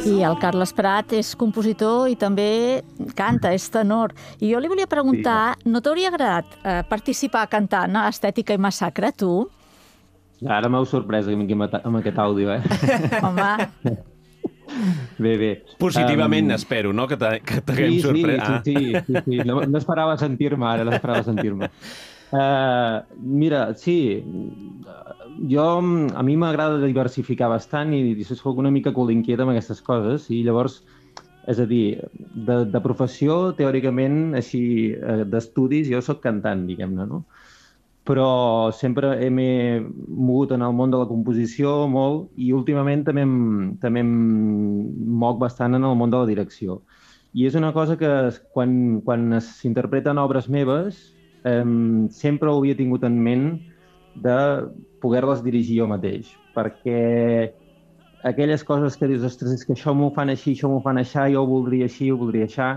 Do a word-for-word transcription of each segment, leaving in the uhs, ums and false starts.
I el Carles Prat és compositor i també canta, és tenor. I jo li volia preguntar, no t'hauria agradat eh, participar cantant a Estètica i Massacre, tu? Ara m'heu sorprès amb, amb aquest àudio, eh? Home... Bé, bé. Positivament, um... espero, no? Que t'haguem sí, sorprès. Sí, sí, sí, sí, sí. No, no esperava sentir-me ara, no esperava sentir-me. Uh, mira, sí, jo, a mi m'agrada diversificar bastant i soc una mica cul inquieta amb aquestes coses i llavors, és a dir, de, de professió, teòricament, així, d'estudis, jo sóc cantant, diguem-ne, no? Però sempre m'he mogut en el món de la composició molt i últimament també em, també em moc bastant en el món de la direcció. I és una cosa que quan, quan s'interpreten obres meves Um, sempre ho havia tingut en ment de poder-les dirigir jo mateix, perquè aquelles coses que dius, ostres, és que això m'ho fan així, això m'ho fan així, jo ho voldria així, ho voldria així,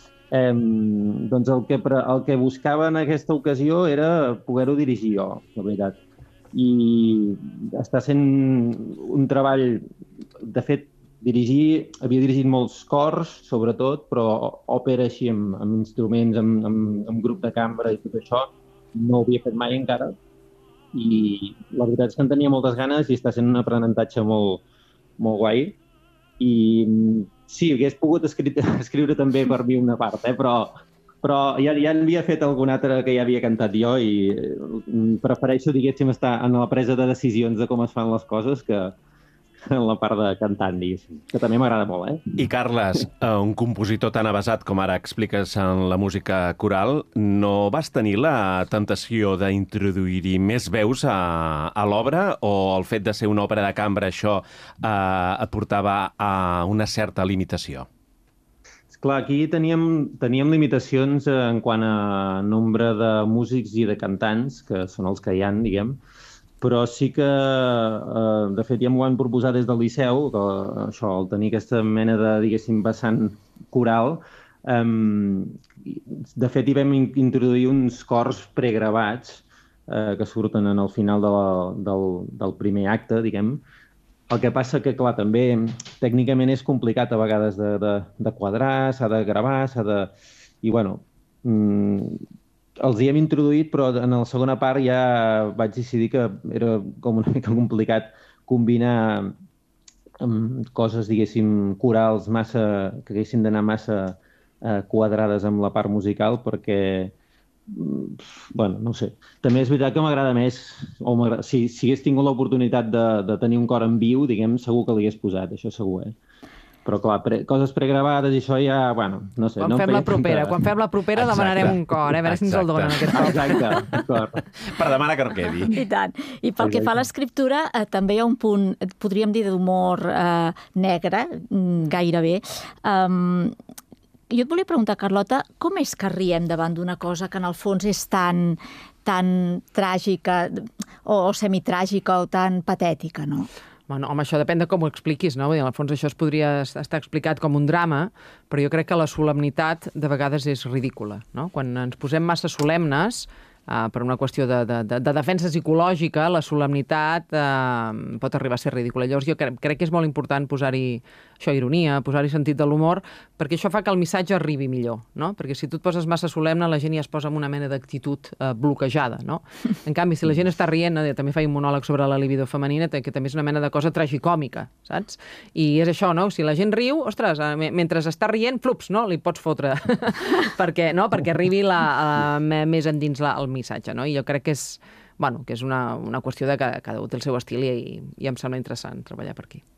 um, doncs el que, el que buscava en aquesta ocasió era poder-ho dirigir jo, la veritat. I està sent un treball, de fet, dirigir, havia dirigit molts cors, sobretot, però òpera així amb, amb instruments, amb, amb, amb grup de cambra i tot això, no ho havia fet mai encara. I la veritat és que en tenia moltes ganes i està sent un aprenentatge molt, molt guai. I sí, hagués pogut escriure, escriure també per mi una part, eh? però, però ja, ja havia fet algun altre que ja havia cantat jo i prefereixo, diguéssim, estar en la presa de decisions de com es fan les coses que en la part de cantant, diguéssim, que també m'agrada molt, eh? I, Carles, un compositor tan avasat com ara expliques en la música coral, no vas tenir la temptació d'introduir-hi més veus a, a l'obra o el fet de ser una òpera de cambra, això eh, et portava a una certa limitació? Clar, aquí teníem, teníem limitacions en quant a nombre de músics i de cantants, que són els que hi ha, diguem, però sí que, eh, de fet, ja m'ho van proposar des del Liceu, que, això, el tenir aquesta mena de, diguéssim, vessant coral. Eh, de fet, hi vam introduir uns cors pregravats eh, que surten en el final de la, del, del primer acte, diguem. El que passa que, clar, també tècnicament és complicat a vegades de, de, de quadrar, s'ha de gravar, s'ha de... I, bueno... Mm, els hi hem introduït, però en la segona part ja vaig decidir que era com una mica complicat combinar amb coses, diguéssim, corals massa, que haguessin d'anar massa eh, quadrades amb la part musical, perquè, bueno, no sé. També és veritat que m'agrada més, o si, si hagués tingut l'oportunitat de, de tenir un cor en viu, diguem, segur que l'hagués posat, això segur, eh? Però, clar, pre coses pregravades i això ja, bueno, no sé. Quan no fem la propera, tanta... quan fem la propera Exacte. Demanarem un cor, eh? A veure si ens el donen aquest cop. Exacte, d'acord. Per demà que no quedi. I tant. I pel que fa a l'escriptura, eh, també hi ha un punt, podríem dir, d'humor eh, negre, gairebé. Um, jo et volia preguntar, Carlota, com és que riem davant d'una cosa que en el fons és tan, tan tràgica o, o semitràgica o tan patètica, no? Bueno, home, això depèn de com ho expliquis, no? Vull dir, en el fons això es podria estar explicat com un drama, però jo crec que la solemnitat de vegades és ridícula, no? Quan ens posem massa solemnes, uh, per una qüestió de, de, de, de defensa psicològica, la solemnitat uh, pot arribar a ser ridícula. Llavors jo crec, crec que és molt important posar-hi això, ironia, posar-hi sentit de l'humor, perquè això fa que el missatge arribi millor, no? Perquè si tu et poses massa solemne, la gent ja es posa en una mena d'actitud uh, bloquejada, no? En canvi, si la gent està rient, eh, també feia un monòleg sobre la libido femenina, que també és una mena de cosa tragicòmica, saps? I és això, no? Si la gent riu, ostres, eh, mentre està rient, flups, no? Li pots fotre. perquè, no? Perquè arribi la, la, més endins la, el missatge, no? I jo crec que és, bueno, que és una, una qüestió de que cada un té el seu estil i, i em sembla interessant treballar per aquí.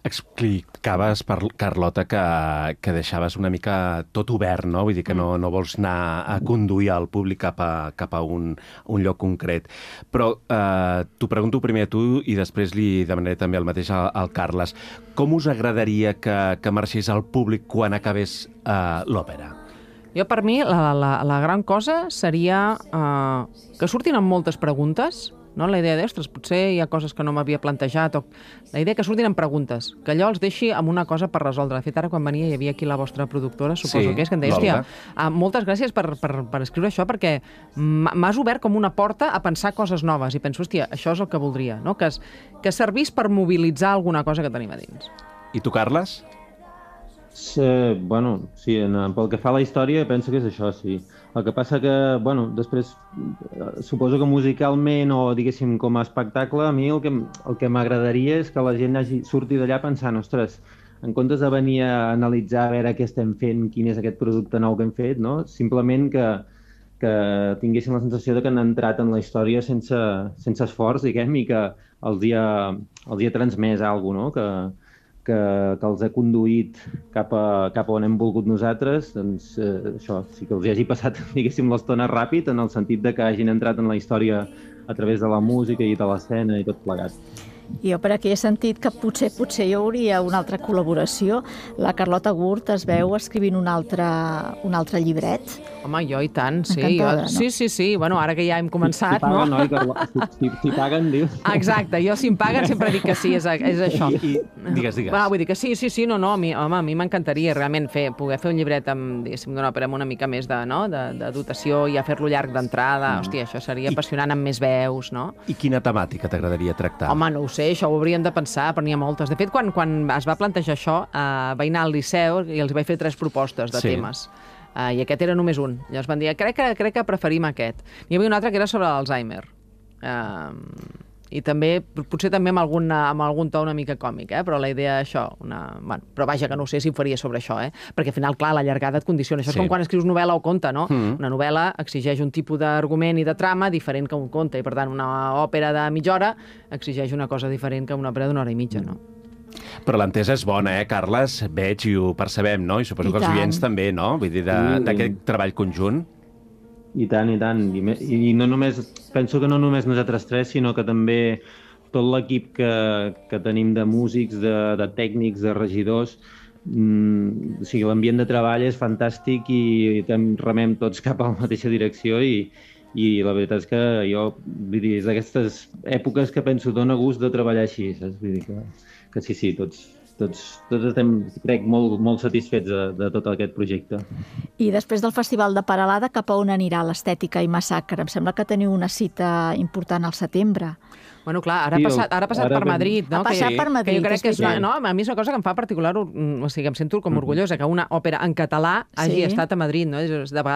Explicaves, per, Carlota, que, que deixaves una mica tot obert, no? Vull dir que no, no vols anar a conduir el públic cap a, cap a un, un lloc concret. Però eh, t'ho pregunto primer a tu i després li demanaré també el mateix al, al Carles. Com us agradaria que, que marxés el públic quan acabés eh, l'òpera? Jo, per mi, la, la, la gran cosa seria eh, que surtin amb moltes preguntes, no? La idea de, ostres, potser hi ha coses que no m'havia plantejat, o la idea que surtin amb preguntes, que allò els deixi amb una cosa per resoldre. De fet, ara quan venia hi havia aquí la vostra productora, suposo sí, que és, que em deia, hòstia, uh, moltes gràcies per, per, per escriure això, perquè m'has obert com una porta a pensar coses noves, i penso, hòstia, això és el que voldria, no? Que, es, que servís per mobilitzar alguna cosa que tenim a dins. I tu, Carles? Sí, bueno, sí, en, pel que fa a la història penso que és això, sí. El que passa que, bueno, després eh, suposo que musicalment o diguéssim com a espectacle, a mi el que, el que m'agradaria és que la gent hagi, surti d'allà pensant, ostres, en comptes de venir a analitzar a veure què estem fent, quin és aquest producte nou que hem fet, no? Simplement que, que tinguessin la sensació de que han entrat en la història sense, sense esforç, diguem, i que els hi ha, els hi ha transmès alguna cosa, no? Que, que, que els ha conduït cap a, cap a on hem volgut nosaltres, doncs eh, això, sí que els hi hagi passat, diguéssim, l'estona ràpid, en el sentit de que hagin entrat en la història a través de la música i de l'escena i tot plegat. Jo per aquí he sentit que potser potser hi hauria una altra col·laboració. La Carlota Gurt es veu escrivint un altre, un altre llibret. Home, jo i tant, sí. Encantada, jo, no? Sí, sí, sí. Bueno, ara que ja hem començat, si, si paguen, no? Oi, Carlota? Si, si, si paguen, dius. Exacte, jo si em paguen sempre dic que sí, és, és això. I, i, digues, digues. Bueno, vull dir que sí, sí, sí, no, no, a mi, home, a mi m'encantaria realment fer, poder fer un llibret amb, diguéssim, d'una òpera amb una mica més de, no, de, de dotació i a fer-lo llarg d'entrada. Mm. Hòstia, això seria apassionant amb més veus, no? I quina temàtica t'agradaria tractar? Home, no ho sé, això ho hauríem de pensar, però n'hi ha moltes. De fet, quan, quan es va plantejar això, eh, vaig anar al Liceu i els vaig fer tres propostes de Sí. temes. Uh, I aquest era només un. Llavors van dir, crec que, crec que preferim aquest. N'hi havia un altre que era sobre l'Alzheimer. Uh, I també, potser també amb algun, amb algun to una mica còmic, eh? Però la idea això, una... bueno, però vaja, que no sé si ho faria sobre això, eh? Perquè al final, clar, la llargada et condiciona. Això Sí. és com quan escrius novel·la o conte, no? Mm. Una novel·la exigeix un tipus d'argument i de trama diferent que un conte, i per tant una òpera de mitja hora exigeix una cosa diferent que una òpera d'una hora i mitja, no? Però l'entesa és bona, eh, Carles? Veig i ho percebem, no? I suposo I que els tant. oients també, no? Vull dir, Sí. d'aquest treball conjunt. I tant, i tant. I, me- I no només, penso que no només nosaltres tres, sinó que també tot l'equip que, que tenim de músics, de, de tècnics, de regidors, mm, o sigui, l'ambient de treball és fantàstic i, i remem tots cap a la mateixa direcció i, i la veritat és que jo, vull dir, és d'aquestes èpoques que penso dona gust de treballar així, saps? Vull dir que, que sí, sí, tots, tots, tots estem, crec, molt, molt satisfets de, de tot aquest projecte. I després del Festival de Peralada, cap a on anirà l'Estètica i Massacre? Em sembla que teniu una cita important al setembre. Bueno, clar, ara ha Sí, passat, ara ha passat ara per ben- Madrid, no? Ha passat que, per Madrid, que jo crec és que és una, veritat. no, a mi és una cosa que em fa particular, o sigui, em sento com orgullosa que una òpera en català hagi Sí. estat a Madrid, no? És, de vegades